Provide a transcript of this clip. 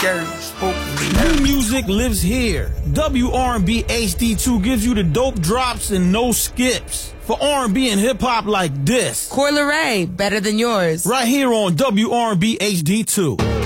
Gary spoke. New music lives here. WR&B HD2 gives you the dope drops and no skips. For R&B and hip-hop like this. Coi Leray, better than yours. Right here on WR&B HD2.